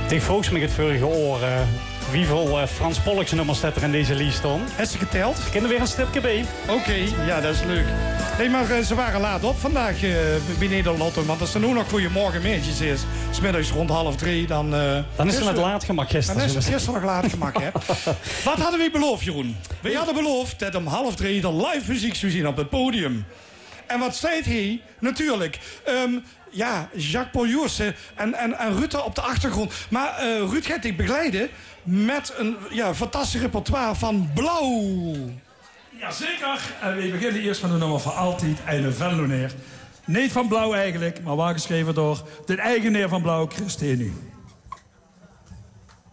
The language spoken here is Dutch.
Tegen volgens mij het vorige oor. Wieveel Frans Polkse nummers staat er in deze lijst dan? Heb ze geteld? Ik ken er weer een stipje bij. Oké, ja, dat is leuk. Nee, maar ze waren laat op vandaag binnen de Lotto. Want als er nu nog Goeiemorgen Meentjes is, 's middags rond 2:30, dan... Dan is het met laatgemak gisteren. Dan is het gisteren nog laatgemak, hè. Wat hadden we beloofd, Jeroen? We hadden beloofd dat om 2:30 de live muziek zou zien op het podium. En wat zei hij? Natuurlijk. Jacques Paul en Rutte op de achtergrond. Maar Ruud gaat ik begeleiden met een fantastisch repertoire van Blauw. Jazeker. En we beginnen eerst met een nummer van Altijd en een Venloneer. Niet van Blauw eigenlijk, maar wel geschreven door de eigenaar van Blauw, Christine.